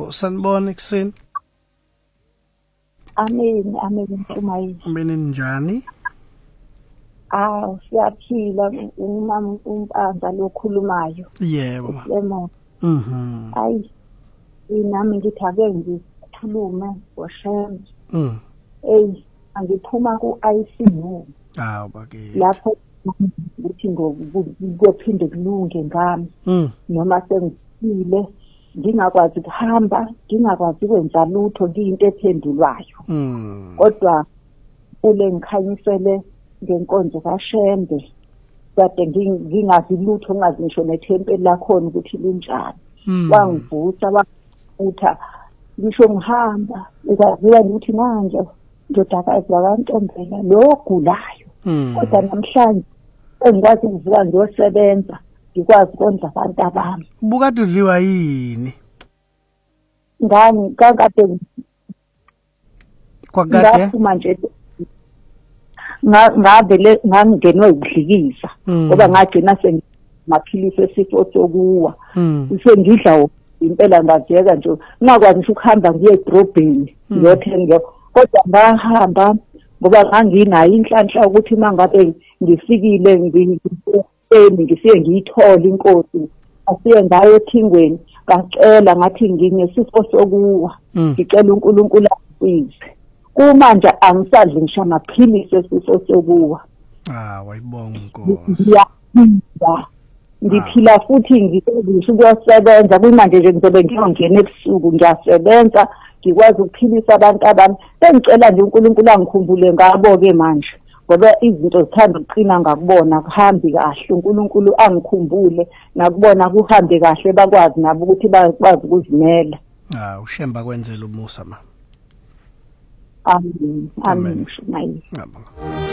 sanibona ekuseni. Amen Mpumayi. Mbene njani? Siyaphila umama uMpanza lokhulumayo. Yebo. Lemon. Ayi nami ngithi ake ngithulume ngoShem. Angiphuma ku-ICU. Bake. Lapho ukuthi ngophinde kulunge ngami. Noma sengifile ngingakwazi ukuhamba, ngingakwazi ukwenza lutho, ngiyinto ephendulwayo. Kodwa ngikhanyisele ngenkonzo kaShembe. Kade ngingazi lutho, ngazi ngisho nethempeli lakhona ukuthi linjani. Wangivusa wakuthi ngisho ngihamba, ikaziwa ukuthi manje ndodakazi wakantombela lo ogulayo. Kodwa namhlanje engikwazi ukuvuka ngiyosebenza, ngikwazi ukondla abantu abami. Ubukade udliwa yini? Ngakade kwakade ngaphuma nje ngangenwe ukudlikiza ngoba ngagcina sengimaphilisi esifo sokuwa. Sengidla impela ngajeka nje ngakwazi ngisho ukuhamba ngiye edrobheni ngiyothenga, kodwa ngahamba ngoba nganginayo inhlanhla ukuthi mangabe ngifikile ngifike ngiyithola inkosi asiye ngayo eThingweni, ngacela ngathi nginesifo sokuwa, ngicela uNkulunkulu asize. Kumanje angisadli ngisho amaphilisi esifo sokuwa. Wayibonga Nkosi. Ngiyaphila. Ngiphila futhi ngisho ukuyosebenza kumanje nje ngizobe ngiyongena ebusuku ngiyasebenza, ngikwazi ukuphilisa abantu abami. Engicela nje uNkulunkulu angikhumbule ngabo-ke manje ngoba izinto zithanda ukuqina ngakubona kuhambi kahle. uNkulunkulu angikhumbule nakubona kuhambe kahle, bakwazi nabo ukuthi bakwazi ukuzimela. uShemba kwenzela umusa ma. Amen. Amen.